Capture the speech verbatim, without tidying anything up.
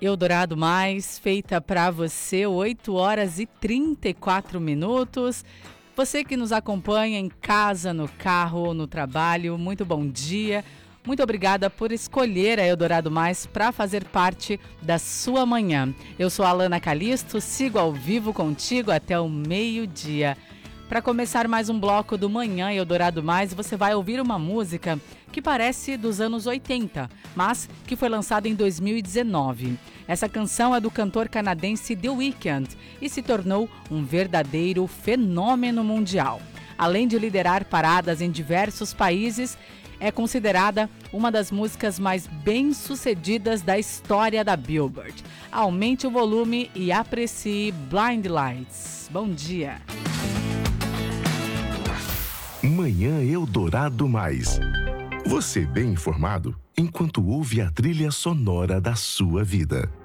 Eldorado Mais, feita para você, oito horas e trinta e quatro minutos. Você que nos acompanha em casa, no carro ou no trabalho, muito bom dia. Muito obrigada por escolher a Eldorado Mais para fazer parte da sua manhã. Eu sou a Alana Calisto, sigo ao vivo contigo até o meio-dia. Para começar mais um bloco do Manhã Eldorado Mais, você vai ouvir uma música que parece dos anos oitenta, mas que foi lançada em dois mil e dezenove. Essa canção é do cantor canadense The Weeknd e se tornou um verdadeiro fenômeno mundial. Além de liderar paradas em diversos países, é considerada uma das músicas mais bem-sucedidas da história da Billboard. Aumente o volume e aprecie Blind Lights. Bom dia! Manhã Eldorado Mais. Você bem informado enquanto ouve a trilha sonora da sua vida.